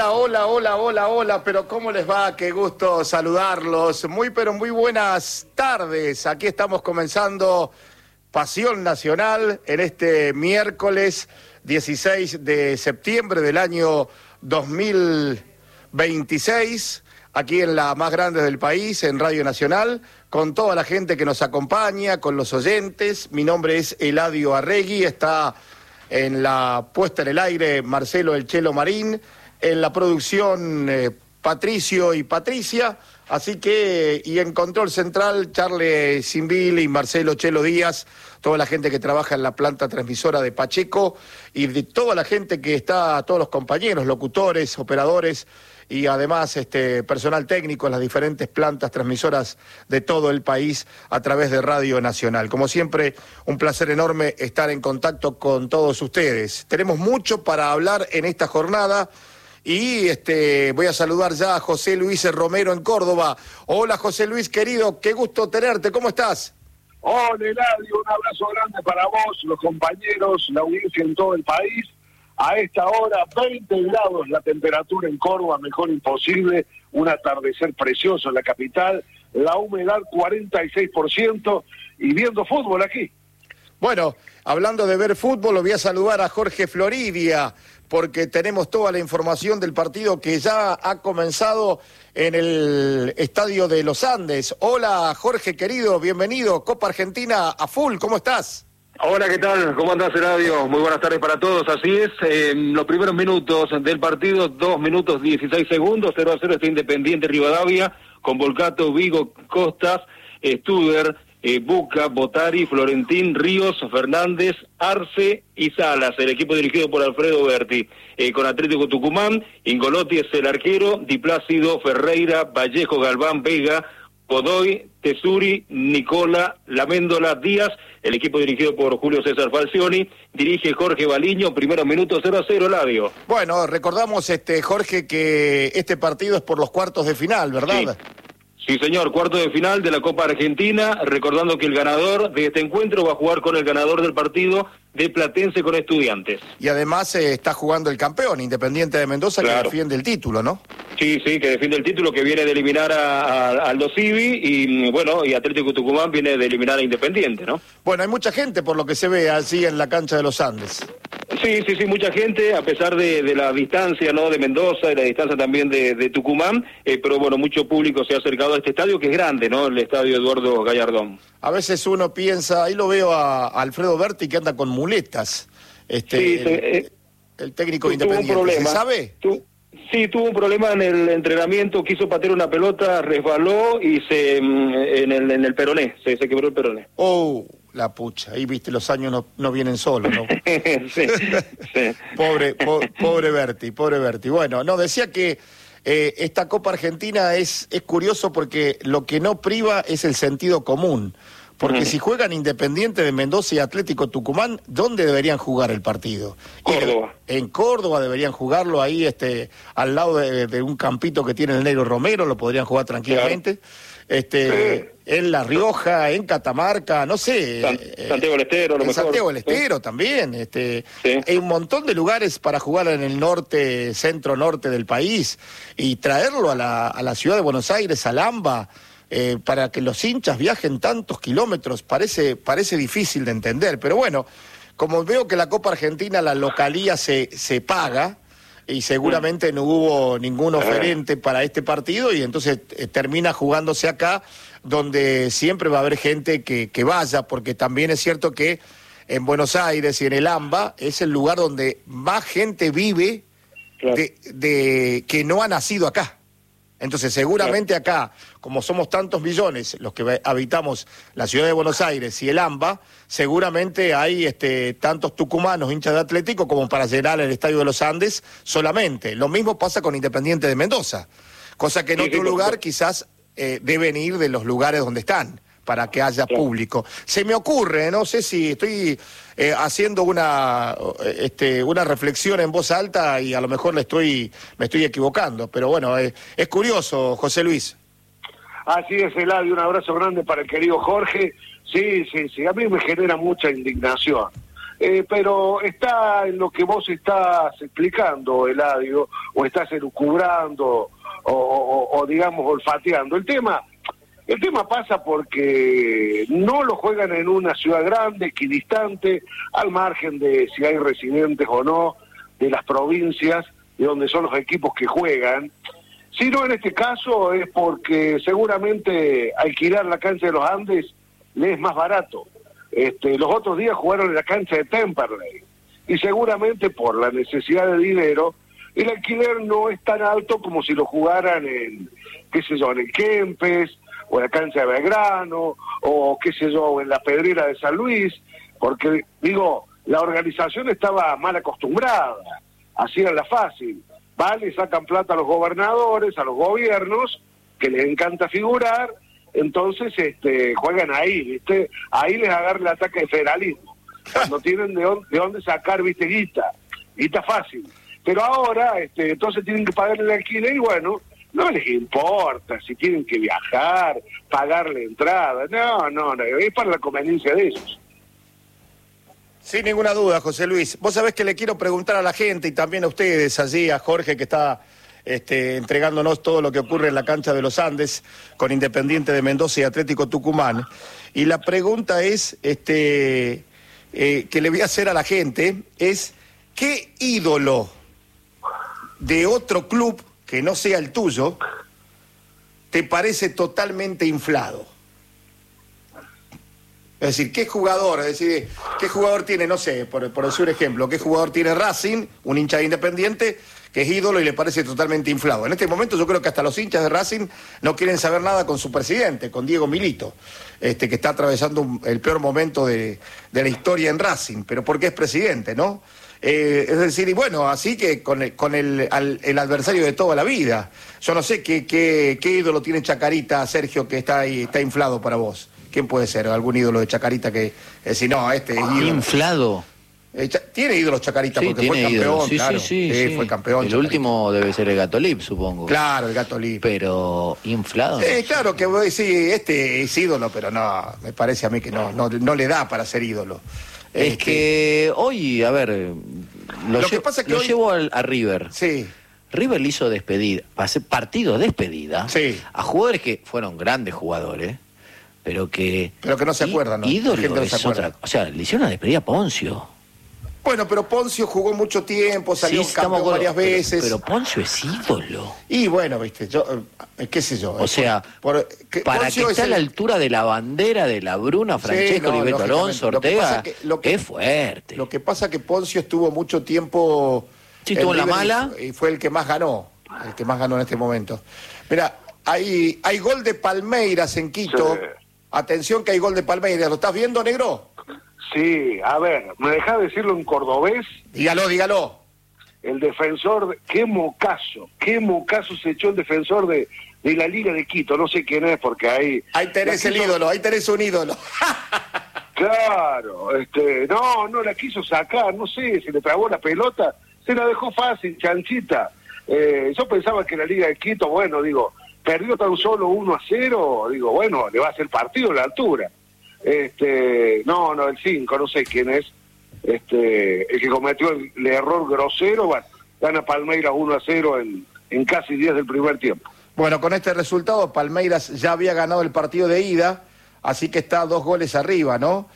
Hola, hola, hola, hola, hola, pero ¿cómo les va? Qué gusto saludarlos. Pero muy buenas tardes. Aquí estamos comenzando Pasión Nacional en este miércoles 16 de septiembre del año 2026, aquí en la más grande del país, en Radio Nacional, con toda la gente que nos acompaña, con los oyentes. Mi nombre es Eladio Arregui, está en la puesta en el aire Marcelo El Chelo Marín, en la producción Patricio y Patricia, así que, y en control central Charles Simbil y Marcelo Chelo Díaz, toda la gente que trabaja en la planta transmisora de Pacheco y de toda la gente que está, todos los compañeros, locutores, operadores y además personal técnico en las diferentes plantas transmisoras de todo el país a través de Radio Nacional. Como siempre, un placer enorme estar en contacto con todos ustedes. Tenemos mucho para hablar en esta jornada y voy a saludar ya a José Luis Romero en Córdoba. Hola José Luis, querido, qué gusto tenerte, ¿cómo estás? Hola Eladio, un abrazo grande para vos, los compañeros, la audiencia en todo el país. A esta hora, 20 grados la temperatura en Córdoba, mejor imposible, un atardecer precioso en la capital, la humedad 46% y viendo fútbol aquí. Bueno, hablando de ver fútbol, lo voy a saludar a Jorge Floridia, porque tenemos toda la información del partido que ya ha comenzado en el Estadio de los Andes. Hola Jorge, querido, bienvenido, Copa Argentina a full, ¿cómo estás? Hola, ¿qué tal? ¿Cómo andás, Eladio? Muy buenas tardes para todos, así es. Los primeros minutos del partido, 2 minutos 16 segundos, 0-0 está Independiente Rivadavia, con Volcato, Vigo, Costas, Studer, Buca, Botari, Florentín, Ríos, Fernández, Arce y Salas, el equipo dirigido por Alfredo Berti. Con Atlético Tucumán, Ingolotti es el arquero, Di Plácido, Ferreira, Vallejo, Galván, Vega, Godoy, Tesuri, Nicola, Laméndola, Díaz, el equipo dirigido por Julio César Falcioni, dirige Jorge Baliño, primeros minutos 0-0, Eladio. Bueno, recordamos, Jorge, que este partido es por los cuartos de final, ¿verdad? Sí, señor, cuarto de final de la Copa Argentina, recordando que el ganador de este encuentro va a jugar con el ganador del partido de Platense con Estudiantes. Y además está jugando el campeón, Independiente de Mendoza, claro, que defiende el título, ¿no? Sí, que defiende el título, que viene de eliminar a Aldo Civi y bueno, y Atlético Tucumán viene de eliminar a Independiente, ¿no? Bueno, hay mucha gente por lo que se ve así en la cancha de los Andes. Sí, mucha gente, a pesar de la distancia, ¿no?, de Mendoza y la distancia también de Tucumán, pero bueno, mucho público se ha acercado a este estadio que es grande, ¿no?, el estadio Eduardo Gallardón. A veces uno piensa, ahí lo veo a Alfredo Berti que anda con muletas, el técnico de Independiente, ¿se sabe? Sí, tuvo un problema en el entrenamiento, quiso patear una pelota, resbaló y en el peroné, se quebró el peroné. Oh, la pucha, ahí viste, los años no vienen solos, ¿no? sí. Pobre Berti. Bueno, no, decía que esta Copa Argentina es curioso porque lo que no priva es el sentido común. Porque si juegan Independiente de Mendoza y Atlético Tucumán, ¿dónde deberían jugar el partido? Córdoba. En Córdoba deberían jugarlo ahí, al lado de un campito que tiene el Negro Romero, lo podrían jugar tranquilamente. Claro. En La Rioja, en Catamarca, no sé. Santiago del Estero, lo mejor. Santiago del Estero también. Hay un montón de lugares para jugar en el norte, centro-norte del país, y traerlo a la ciudad de Buenos Aires, al AMBA, para que los hinchas viajen tantos kilómetros, parece difícil de entender, pero bueno, como veo que la Copa Argentina, la localía se paga, y seguramente no hubo ningún oferente para este partido, y entonces termina jugándose acá, donde siempre va a haber gente que vaya, porque también es cierto que en Buenos Aires y en el AMBA es el lugar donde más gente vive, claro, que no ha nacido acá. Entonces seguramente acá, como somos tantos millones los que habitamos la ciudad de Buenos Aires y el AMBA, seguramente hay tantos tucumanos, hinchas de Atlético, como para llenar el Estadio de los Andes solamente. Lo mismo pasa con Independiente de Mendoza, cosa que en otro lugar quizás deben ir de los lugares donde están, para que haya público. Se me ocurre, no sé si estoy haciendo una reflexión en voz alta y a lo mejor me estoy equivocando, pero bueno, es curioso, José Luis. Así es, Eladio, un abrazo grande para el querido Jorge. Sí, a mí me genera mucha indignación. pero está en lo que vos estás explicando, Eladio, o estás elucubrando, o digamos, olfateando. El tema pasa porque no lo juegan en una ciudad grande, equidistante, al margen de si hay residentes o no, de las provincias, de donde son los equipos que juegan, sino en este caso es porque seguramente alquilar la cancha de los Andes le es más barato. Los otros días jugaron en la cancha de Temperley, y seguramente por la necesidad de dinero, el alquiler no es tan alto como si lo jugaran en, qué sé yo, en el Kempes, o en la cancha de Belgrano, o qué sé yo, en la Pedrera de San Luis, porque, digo, la organización estaba mal acostumbrada, hacían la fácil, vale, sacan plata a los gobernadores, a los gobiernos, que les encanta figurar, entonces juegan ahí, ¿viste? Ahí les agarra el ataque de federalismo, cuando tienen de dónde sacar, ¿viste? Guita fácil. Pero ahora, entonces tienen que pagarle el alquiler y bueno, no les importa si tienen que viajar, pagarle entrada, no, es para la conveniencia de ellos. Sin ninguna duda, José Luis. Vos sabés que le quiero preguntar a la gente y también a ustedes allí, a Jorge que está entregándonos todo lo que ocurre en la cancha de los Andes con Independiente de Mendoza y Atlético Tucumán. Y la pregunta es, que le voy a hacer a la gente, es ¿qué ídolo de otro club que no sea el tuyo te parece totalmente inflado? Es decir, ¿qué jugador? Es decir, ¿qué jugador tiene, no sé, por decir un ejemplo, qué jugador tiene Racing, un hincha de Independiente, que es ídolo y le parece totalmente inflado? En este momento yo creo que hasta los hinchas de Racing no quieren saber nada con su presidente, con Diego Milito, que está atravesando el peor momento de la historia en Racing, pero porque es presidente, ¿no? Es decir, y bueno, así que con el adversario de toda la vida. Yo no sé qué ídolo tiene Chacarita, Sergio, que está ahí, está inflado para vos. ¿Quién puede ser? ¿Algún ídolo de Chacarita que si no, es ídolo? ¿Inflado? Tiene ídolos Chacarita, sí, porque fue campeón, ídolos. Sí, claro. Sí, fue campeón. El Chacarita. último debe ser el Gato Lip, supongo. Claro, el Gato Lip. Pero, ¿inflado? Claro que vos decís, es ídolo, pero no, me parece a mí que no le da para ser ídolo. Es que hoy, a ver, lo llevo a River. Sí. River le hizo despedida, partido despedida, sí, a jugadores que fueron grandes jugadores, pero que no se acuerdan, ¿no? Ídolo es otra, o sea, le hicieron una despedida a Poncio. Bueno, pero Poncio jugó mucho tiempo, salió campeón varias veces. Pero Poncio es ídolo. Y bueno, viste, yo, qué sé yo. O sea, para Poncio que esté a la altura de la bandera de la Bruna, Francesco, sí, Beto Alonso, Ortega, es fuerte. Lo que pasa que Poncio estuvo mucho tiempo... Sí, estuvo en la mala. Y fue el que más ganó en este momento. Mira, hay gol de Palmeiras en Quito. Sí. Atención que hay gol de Palmeiras. ¿Lo estás viendo, negro? Sí, a ver, ¿me dejás decirlo en cordobés? Dígalo. El defensor, qué mocazo se echó el defensor de la Liga de Quito, no sé quién es porque ahí... Ahí tenés el ídolo, ahí tenés un ídolo. Claro, no la quiso sacar, no sé, se le trabó la pelota, se la dejó fácil, chanchita. Yo pensaba que la Liga de Quito, bueno, digo, perdió tan solo 1-0, digo, bueno, le va a hacer partido a la altura. No, el 5, no sé quién es, el que cometió el error grosero, bueno, gana Palmeiras 1-0 en casi 10 del primer tiempo. Bueno, con este resultado Palmeiras ya había ganado el partido de ida, así que está 2 goles arriba, ¿no?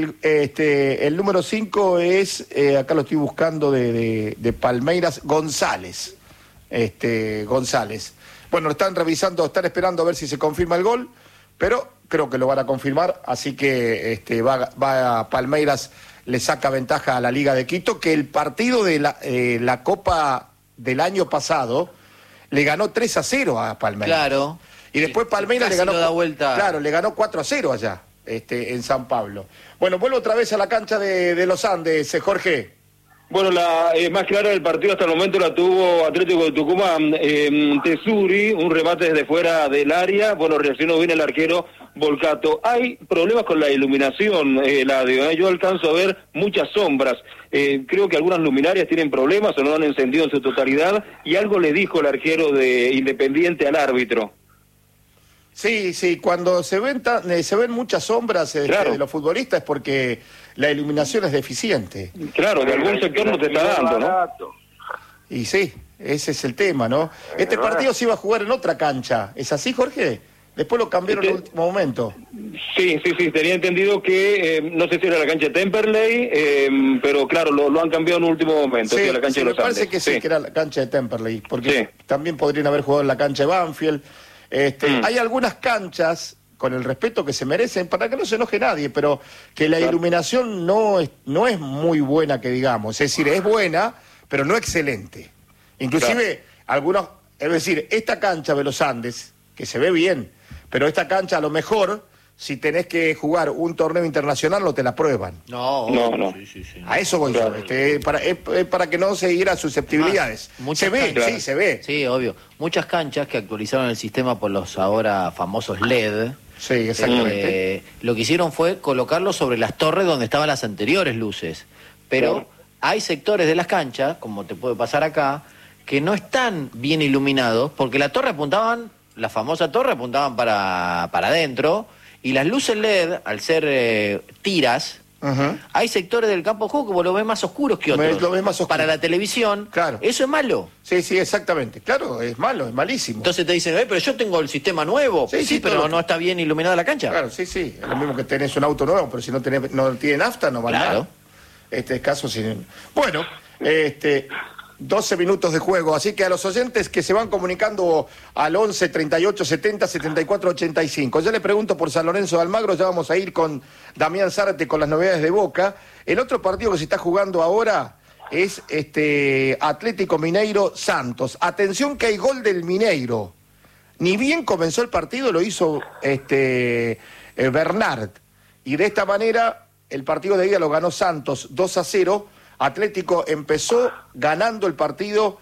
El número 5 es, acá lo estoy buscando de Palmeiras, González. González. Bueno, están revisando, están esperando a ver si se confirma el gol, pero creo que lo van a confirmar, así que va a Palmeiras, le saca ventaja a la Liga de Quito, que el partido de la Copa del año pasado le ganó 3-0 a Palmeiras. Claro. Y después Palmeiras le ganó, da vuelta. Claro, le ganó 4-0 allá, en San Pablo. Bueno, vuelvo otra vez a la cancha de los Andes, Jorge. Bueno, la más clara del partido hasta el momento la tuvo Atlético de Tucumán. Tesuri, un remate desde fuera del área. Bueno, reaccionó bien el arquero Volcato. Hay problemas con la iluminación, Eladio. Yo alcanzo a ver muchas sombras. Creo que algunas luminarias tienen problemas o no han encendido en su totalidad. Y algo le dijo el arquero de Independiente al árbitro. Sí, sí, cuando se ven muchas sombras claro. de los futbolistas es porque la iluminación es deficiente. Claro, de algún sector no te está dando, ¿no? Y sí, ese es el tema, ¿no? Este partido se iba a jugar en otra cancha, ¿es así, Jorge? Después lo cambiaron en el último momento. Sí, tenía entendido que, no sé si era la cancha de Temperley, pero claro, lo han cambiado en el último momento, sí, la cancha de los me parece Andes. que sí, que era la cancha de Temperley, porque también podrían haber jugado en la cancha de Banfield. Hay algunas canchas, con el respeto que se merecen, para que no se enoje nadie, pero que la iluminación no es muy buena, que digamos. Es decir, es buena, pero no excelente. Inclusive, algunos, es decir, esta cancha de los Andes, que se ve bien, pero esta cancha a lo mejor, si tenés que jugar un torneo internacional, no te la prueban. No. Sí. A eso voy yo, para que no se hieran susceptibilidades. Se ve, sí, se ve. Sí, obvio. Muchas canchas que actualizaron el sistema por los ahora famosos LED. Sí, exactamente. Lo que hicieron fue colocarlo sobre las torres donde estaban las anteriores luces. Pero hay sectores de las canchas, como te puede pasar acá, que no están bien iluminados, porque la famosa torre apuntaban para adentro, y las luces LED, al ser tiras, hay sectores del campo de juego que vos lo ves más oscuros que otros. Lo ves más oscuro. Para la televisión, claro. Eso es malo. Sí, exactamente. Claro, es malo, es malísimo. Entonces te dicen, pero yo tengo el sistema nuevo. Sí, pero no está bien iluminada la cancha. Claro, sí. Es lo mismo que tenés un auto nuevo, pero si no tiene nafta, no va nada. Este caso, bueno, 12 minutos de juego, así que a los oyentes que se van comunicando al 11 38 70 74 85. Ya le pregunto por San Lorenzo de Almagro, ya vamos a ir con Damián Zárate con las novedades de Boca. El otro partido que se está jugando ahora es Atlético Mineiro Santos. Atención que hay gol del Mineiro. Ni bien comenzó el partido, lo hizo Bernard. Y de esta manera, el partido de ida lo ganó Santos 2-0. Atlético empezó ganando el partido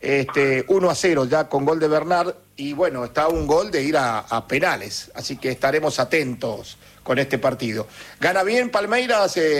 1-0 ya con gol de Bernard, y bueno, está un gol de ir a penales, así que estaremos atentos con este partido. Gana bien Palmeiras.